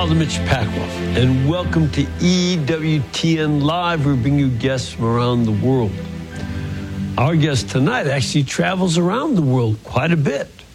Father Mitch Pacwa, and welcome to EWTN Live. We bring you guests from around the world. Our guest tonight actually travels around the world quite a bit.